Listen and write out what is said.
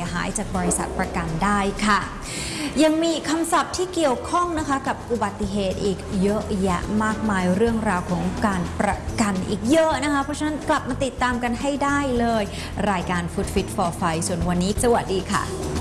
ยหายจากบริษัทประกันได้ค่ะยังมีคำศัพท์ที่เกี่ยวข้องนะคะกับอุบัติเหตุอีกเยอะแยะมากมายเรื่องราวของการประกันอีกเยอะนะคะเพราะฉะนั้นกลับมาติดตามกันให้ได้เลยรายการ Food Fit for Fight ส่วนวันนี้สวัสดีค่ะ